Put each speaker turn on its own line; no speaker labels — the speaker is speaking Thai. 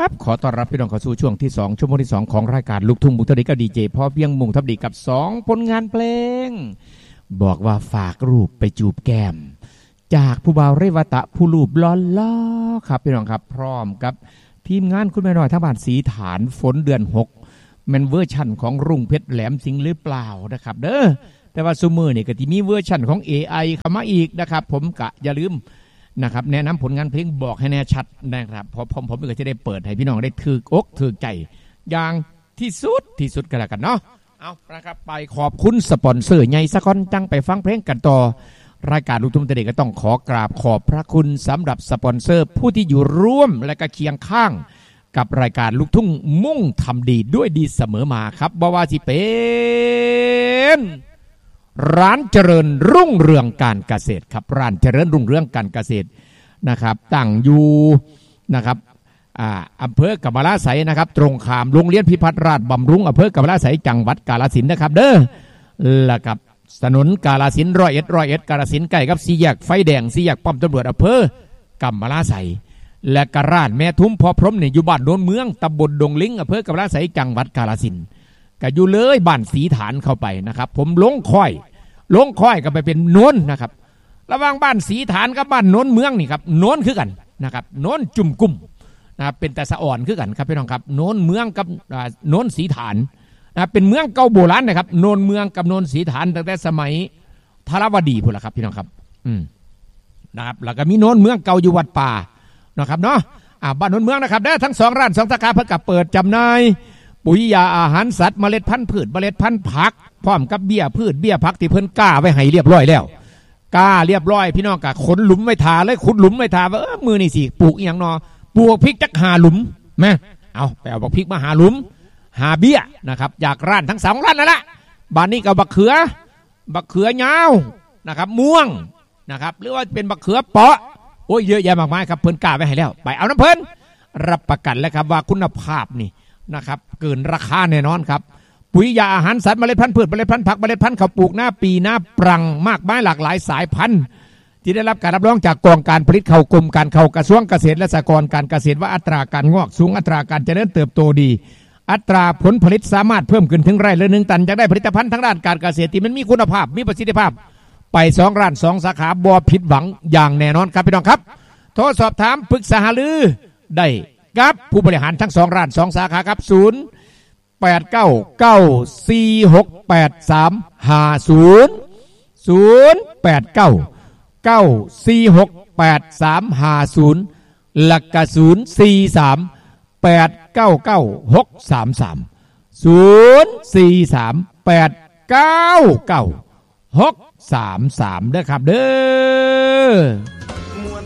ครับขอต้อนรับพี่น้องเข้าสู่ช่วงที่2ชั่วโมงที่2ของรายการลูกทุ่งมุงทดีกับดีเจพอเพียงมุงทับดีกับ2ผลงานเพลงบอกว่าฝากรูปไปจูบแก้มจากผู้บ่าวเรวตะผู้รูปล้อครับพี่น้องครับพร้อมกับทีมงานคุณแม่น้อยทั้งบ้านสีฐานฝนเดือน6แม่นเวอร์ชั่นของรุ่งเพชรแหลมสิงห์หรือเปล่านะครับเด้อแต่ว่าซุมื้อนี่ก็ที่มีเวอร์ชั่นของ AI เข้ามาอีกนะครับผมกะอย่าลืมนะครับแนะนำผลงานเพลงบอกให้แน่ชัดนะครับผมก็จะได้เปิดให้พี่น้องได้ถือกถือใจอย่างที่สุดกันแล้วกันเนาะเอานะครับไปขอบคุณสปอนเซอร์ใหญ่สะก้อนจังไปฟังเพลงกันต่อรายการลูกทุ่งเด็กก็ต้องขอกราบขอบพระคุณสำหรับสปอนเซอร์ผู้ที่อยู่ร่วมและก็เคียงข้างกับรายการลูกทุ่งมุ่งทำดีด้วยดีเสมอมาครับบ่ว่าสิเป็นร้านเจริญรุ่งเรืองการเกษตรครับร้านเจริญรุ่งเรืองการเกษตรนะครับตั้งอยู่นะครับอำเภอกำมะลาไสนะครับตรงข้ามโรงเรียนพิพัฒน์ราชบำรุงอำเภอกำมะลาไสจังหวัดกาฬสินธุ์นะครับเด้อแล้วกับถนนกาฬสินธุ์ร้อยเอ็ดกาฬสินธุ์ใกล้กับสี่แยกไฟแดงสี่แยกป้อมตำรวจอำเภอกำมะลาไสและกระร้านแม่ทุ้มพอพรหมนี่อยู่บ้านโนนเมืองตำบลดงลิงอำเภอกำมะลาไสจังหวัดกาฬสินธุ์ก็อยู่เลยบ้านสีฐานเข้าไปนะครับผมลงค่อยก็ไปเป็นโน้นนะครับระหว่างบ้านสีฐานกับบ้านโน้นเมืองนี่ครับโน้นคือกันนะครับโน้นจุ่มกุ้มนะครับเป็นแต่สะอ่อนคือกันครับพี่น้องครับโน้นเมืองกับโน้นสีฐานนะเป็นเมืองเก่าโบราณนะครับโน้นเมืองกับโน้นสีฐานตั้งแต่สมัยธารวดีพุ่นละครับพี่น้องครับนะครับแล้วก็มีโน้นเมืองเก่าอยู่วัดป่านะครับเนาะบ้านโน้นเมืองนะครับได้ทั้ง2ร้าน2สาขาเพิ่งกับเปิดจำหน่ายปุ๋ยยาอาหารสัตว์เมล็ดพันธุ์พืชเมล็ดพันธุ์ผักพร้อมกับเบี้ยพืชเบี้ยผักที่เพิ่นกล้าไว้ให้เรียบร้อยแล้วกล้าเรียบร้อยพี่น้องกะขนหลุมไว้ทาเลยขุดหลุมไว้ทาว่ามือนี่สิปลูกอีหยังนอปลูกพริกจักหาหลุมแม่เอาไปเอาบักพริกมาหาหลุมหาเบี้ยนะครับจากร้านทั้ง2ร้านนั่นแหละบ้านนี้ก็บักเขือยาวนะครับม่วงนะครับหรือว่าเป็นบักเขือเปาะโอ้ยเยอะแยะมากมายครับเพิ่นกล้าไว้ให้แล้วไปเอาน้ำเพิ่นรับประกันแล้วครับว่าคุณภาพนี่นะครับเกินราคาแน่นอนครับปุ๋ยยาอาหารสัตว์เมล็ดพันธุ์พืชเมล็ดพันธุ์ผักเมล็ดพันธุ์ข้าวปลูกหน้าปีหน้าปรังมากมายหลากหลายสายพันธุ์ที่ได้รับการรับรองจากกองการผลิตข้าวกรมการข้าวกระทรวงเกษตรและสหกรณ์การเกษตรว่าอัตราการงอกสูงอัตราการเจริญเติบโตดีอัตราผลผลิตสามารถเพิ่มขึ้นถึงไร่ละ1 ตันจะได้ผลิตภัณฑ์ทางด้านการเกษตรที่มันมีคุณภาพมีประสิทธิภาพไป2ร้าน2สาขาบ่ผิดหวังอย่างแน่นอนครับพี่น้องครับโทรสอบถามปรึกษาหารือได้กับผู้บริหารทั้ง2ร้าน2สาขาครับ089-946-8350 หลักกะ043-899-633 043-899-633เด้อครับเด้อ